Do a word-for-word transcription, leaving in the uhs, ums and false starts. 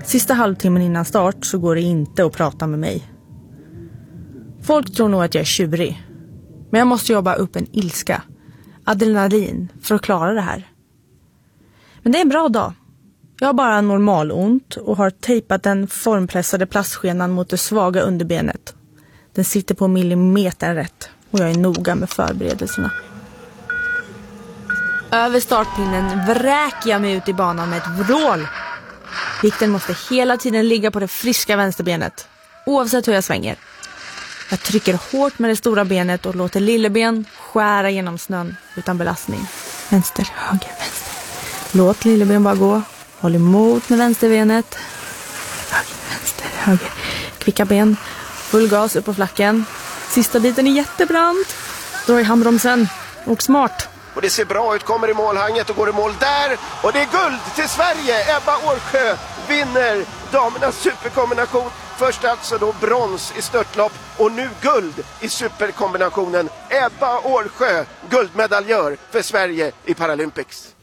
Sista halvtimmen innan start så går det inte att prata med mig. Folk tror nog att jag är tjurig. Men jag måste jobba upp en ilska, adrenalin, för att klara det här. Men det är en bra dag. Jag har bara normal ont och har tejpat den formpressade plastskenan mot det svaga underbenet. Den sitter på millimeter rätt och jag är noga med förberedelserna. Över startpinnen vräker jag mig ut i banan med ett vrål. Vikten måste hela tiden ligga på det friska vänsterbenet, oavsett hur jag svänger. Jag trycker hårt med det stora benet och låter lilleben skära genom snön utan belastning. Vänster, höger, vänster. Låt lilleben bara gå. Håll emot med vänsterbenet. Höger, vänster, höger. Kvicka ben. Full gas upp på flacken. Sista biten är jättebrant. Dra i handbromsen. Och smart. Och det ser bra ut, kommer i målhanget och går i mål där. Och det är guld till Sverige. Ebba Årsjö vinner damernas superkombination. Först alltså då brons i störtlopp och nu guld i superkombinationen. Ebba Årsjö, guldmedaljör för Sverige i Paralympics.